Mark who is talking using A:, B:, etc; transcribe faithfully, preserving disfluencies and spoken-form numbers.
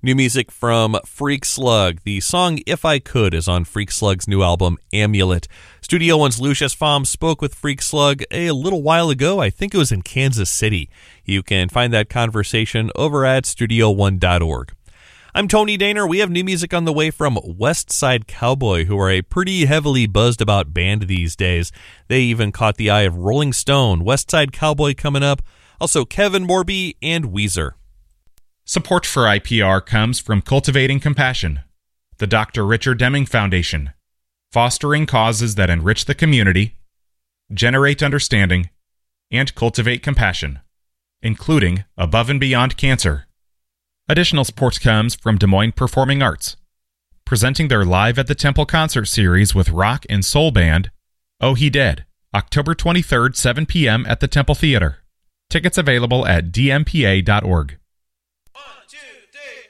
A: New music from Freak Slug. The song If I Could is on Freak Slug's new album, Amulet. Studio One's Lucius Pfam spoke with Freak Slug a little while ago. I think it was in Kansas City. You can find that conversation over at studio one dot org. I'm Tony Daner. We have new music on the way from West Side Cowboy, who are a pretty heavily buzzed about band these days. They even caught the eye of Rolling Stone. West Side Cowboy coming up. Also Kevin Morby and Weezer.
B: Support for I P R comes from Cultivating Compassion, the Doctor Richard Deming Foundation, fostering causes that enrich the community, generate understanding, and cultivate compassion, including Above and Beyond Cancer. Additional support comes from Des Moines Performing Arts, presenting their Live at the Temple concert series with rock and soul band Oh He Dead, October twenty-third, seven p.m. at the Temple Theater. Tickets available at d m p a dot org.
C: One, two, three.